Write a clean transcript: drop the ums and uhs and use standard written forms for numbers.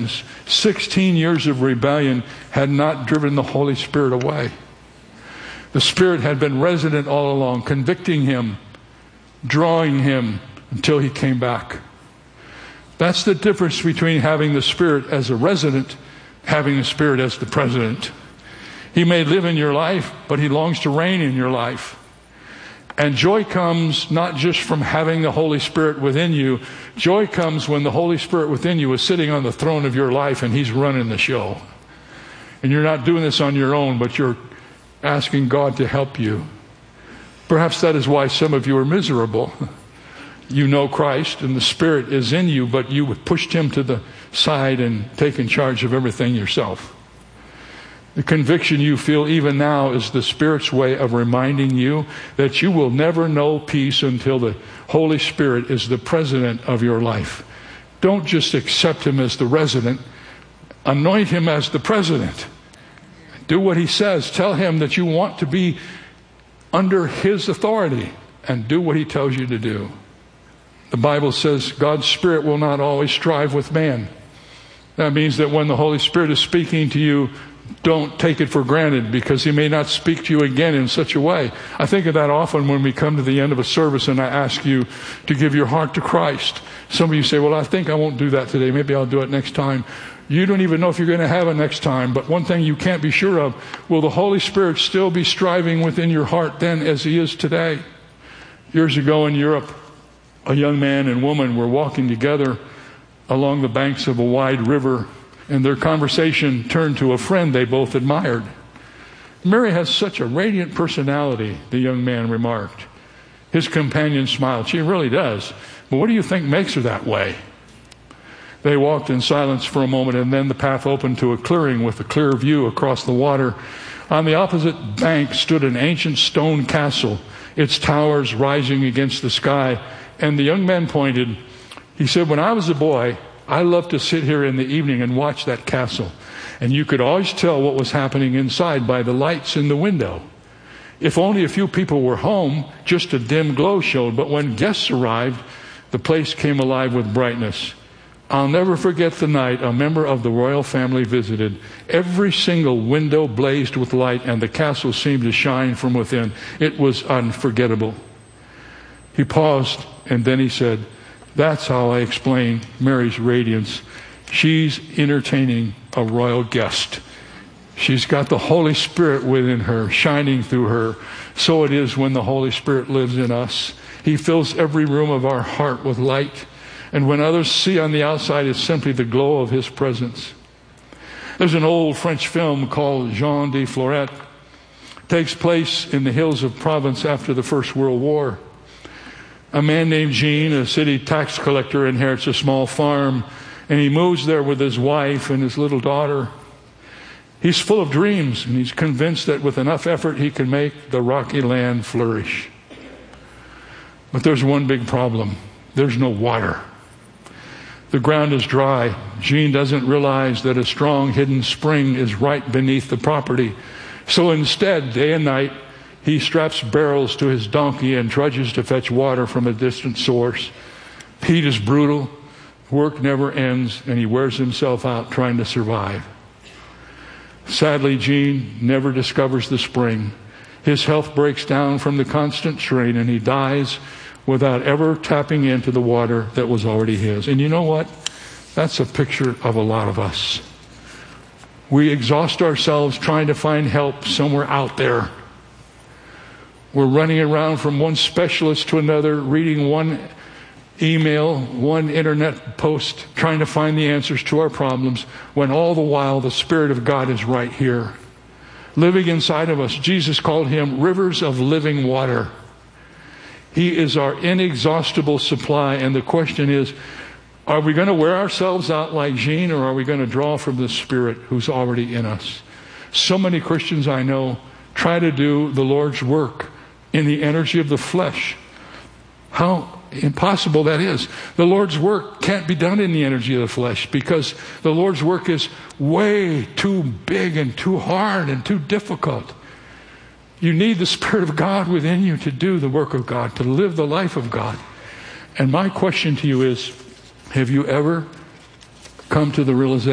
sins. 16 years of rebellion had not driven the Holy Spirit away. The Spirit had been resident all along, convicting him, drawing him until he came back. That's the difference between having the Spirit as a resident, having the Spirit as the president. He may live in your life, but he longs to reign in your life. And joy comes not just from having the Holy Spirit within you. Joy comes when the Holy Spirit within you is sitting on the throne of your life and he's running the show. And you're not doing this on your own, but you're asking God to help you. Perhaps that is why some of you are miserable. You know Christ and the Spirit is in you, but you pushed him to the side and taken charge of everything yourself. The conviction you feel even now is the Spirit's way of reminding you that you will never know peace until the Holy Spirit is the president of your life. Don't just accept him as the resident. Anoint him as the president. Do what he says. Tell him that you want to be under his authority and do what he tells you to do. The Bible says God's Spirit will not always strive with man. That means that when the Holy Spirit is speaking to you, don't take it for granted, because he may not speak to you again in such a way. I think of that often when we come to the end of a service and I ask you to give your heart to Christ. Some of you say, well, I think I won't do that today. Maybe I'll do it next time. You don't even know if you're going to have it next time. But one thing you can't be sure of, will the Holy Spirit still be striving within your heart then as he is today? Years ago in Europe, a young man and woman were walking together along the banks of a wide river, and their conversation turned to a friend they both admired. Mary has such a radiant personality, the young man remarked. His companion smiled. She really does. But what do you think makes her that way? They walked in silence for a moment, and then the path opened to a clearing with a clear view across the water. On the opposite bank stood an ancient stone castle, its towers rising against the sky. And the young man pointed. He said, when I was a boy, I loved to sit here in the evening and watch that castle. And you could always tell what was happening inside by the lights in the window. If only a few people were home, just a dim glow showed. But when guests arrived, the place came alive with brightness. I'll never forget the night a member of the royal family visited. Every single window blazed with light, and the castle seemed to shine from within. It was unforgettable. He paused, and then he said, that's how I explain Mary's radiance. She's entertaining a royal guest. She's got the Holy Spirit within her, shining through her. So it is when the Holy Spirit lives in us. He fills every room of our heart with light. And when others see on the outside, it's simply the glow of his presence. There's an old French film called Jean de Florette. It takes place in the hills of Provence after the First World War. A man named Jean, a city tax collector, inherits a small farm, and he moves there with his wife and his little daughter. He's full of dreams, and he's convinced that with enough effort he can make the rocky land flourish. But there's one big problem. There's no water. The ground is dry. Jean doesn't realize that a strong hidden spring is right beneath the property. So instead, day and night, he straps barrels to his donkey and trudges to fetch water from a distant source. Heat is brutal, work never ends, and he wears himself out trying to survive. Sadly, Jean never discovers the spring. His health breaks down from the constant strain, and he dies without ever tapping into the water that was already his. And you know what? That's a picture of a lot of us. We exhaust ourselves trying to find help somewhere out there. We're running around from one specialist to another, reading one email, one internet post, trying to find the answers to our problems, when all the while the Spirit of God is right here, living inside of us. Jesus called him rivers of living water. He is our inexhaustible supply, and the question is, are we going to wear ourselves out like Jean, or are we going to draw from the Spirit who's already in us? So many Christians I know try to do the Lord's work in the energy of the flesh. How impossible that is. The Lord's work can't be done in the energy of the flesh, because the Lord's work is way too big and too hard and too difficult. You need the Spirit of God within you to do the work of God, to live the life of God. And my question to you is, have you ever come to the realization